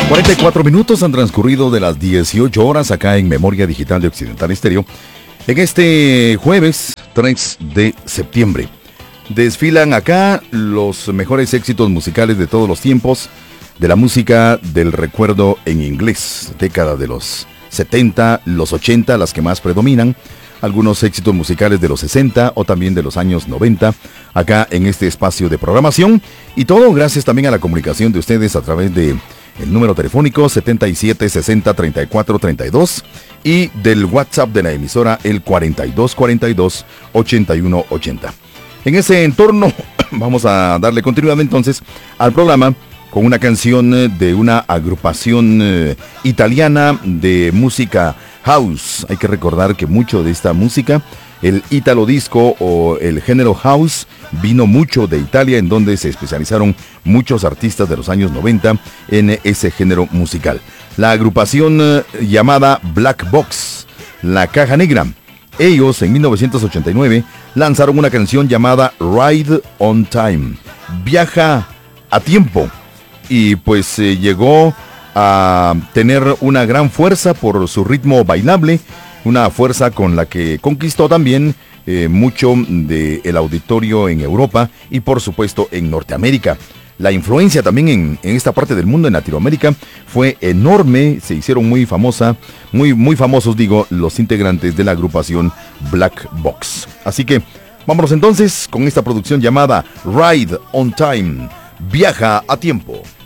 44 minutos han transcurrido de las 18 horas acá en Memoria Digital de Occidental Estéreo. En este jueves 3 de septiembre desfilan acá los mejores éxitos musicales de todos los tiempos de la música del recuerdo en inglés. Década de los 70, los 80, las que más predominan. Algunos éxitos musicales de los 60 o también de los años 90, acá en este espacio de programación. Y todo gracias también a la comunicación de ustedes a través de el número telefónico 7760-3432 y del WhatsApp de la emisora el 4242-8180. En ese entorno vamos a darle continuidad entonces al programa con una canción de una agrupación italiana de música house. Hay que recordar que mucho de esta música, el Italo Disco o el género house, vino mucho de Italia, en donde se especializaron muchos artistas de los años 90 en ese género musical. La agrupación llamada Black Box, La Caja Negra. Ellos en 1989 lanzaron una canción llamada Ride on Time, Viaja a Tiempo, y pues llegó a tener una gran fuerza por su ritmo bailable, una fuerza con la que conquistó también mucho del auditorio en Europa y por supuesto en Norteamérica. La influencia también en esta parte del mundo, en Latinoamérica, fue enorme. Se hicieron muy famosos, los integrantes de la agrupación Black Box. Así que vámonos entonces con esta producción llamada Ride on Time, Viaja a Tiempo.